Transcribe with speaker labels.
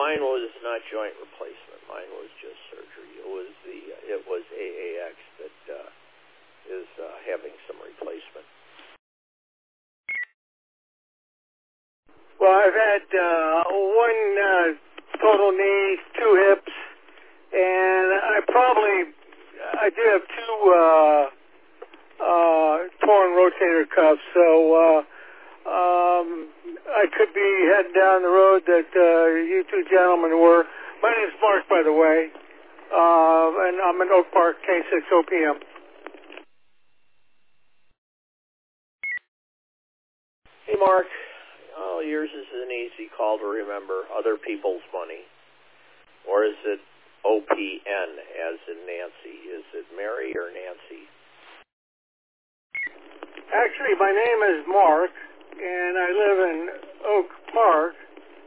Speaker 1: mine was not joint replacement. Mine was just surgery. It was AAX that is having some replacement.
Speaker 2: Well, I've had one total knee, 2 hips, and I do have 2 torn rotator cuffs, so I could be heading down the road that you 2 gentlemen were. My name's Mark, by the way, and I'm in Oak Park, K6 OPM.
Speaker 1: Hey, Mark. Oh, yours is an easy call to remember. Other people's money. Or is it OPN, as in Nancy? Is it Mary or Nancy?
Speaker 2: Actually, my name is Mark, and I live in Oak Park,